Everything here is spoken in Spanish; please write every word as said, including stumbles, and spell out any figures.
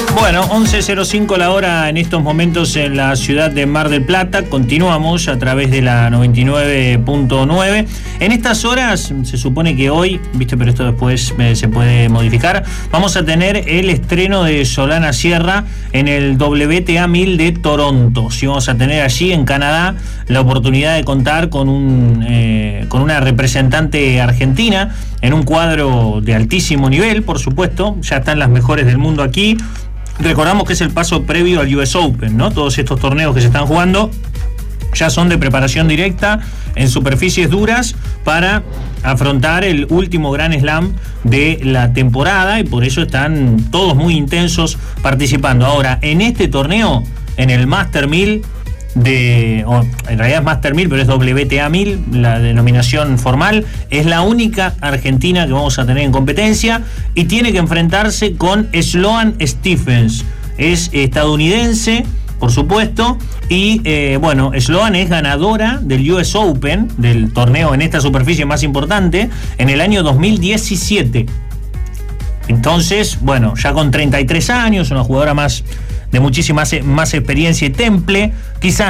Bueno, once cero cinco la hora en estos momentos en la ciudad de Mar del Plata. Continuamos a través de la noventa y nueve punto nueve. En estas horas, se supone que hoy, viste, pero esto después eh, se puede modificar, vamos a tener el estreno de Solana Sierra en el W T A mil de Toronto. Sí, vamos a tener allí en Canadá la oportunidad de contar con, un, eh, con una representante argentina en un cuadro de altísimo nivel, por supuesto. Ya están las mejores del mundo aquí. Recordamos que es el paso previo al U S Open, ¿no? Todos estos torneos que se están jugando ya son de preparación directa en superficies duras para afrontar el último Grand Slam de la temporada, y por eso están todos muy intensos participando. Ahora, en este torneo, en el Master mil de, o en realidad es Master mil, pero es W T A mil, la denominación formal, es la única argentina que vamos a tener en competencia y tiene que enfrentarse con Sloane Stephens. Es estadounidense, por supuesto, y eh, bueno, Sloane es ganadora del U S Open, del torneo en esta superficie más importante, en el año dos mil diecisiete. Entonces, bueno, ya con treinta y tres años, una jugadora más de muchísima más experiencia y temple, quizás